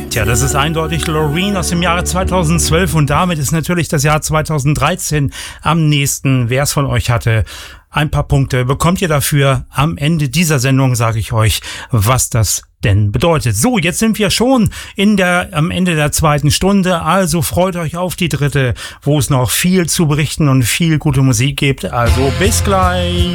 Tja, das ist eindeutig Loreen aus dem Jahre 2012 und damit ist natürlich das Jahr 2013 am nächsten. Wer es von euch hatte, ein paar Punkte bekommt ihr dafür. Am Ende dieser Sendung sage ich euch, was das denn bedeutet. So, jetzt sind wir schon am Ende der zweiten Stunde, also freut euch auf die dritte, wo es noch viel zu berichten und viel gute Musik gibt. Also bis gleich.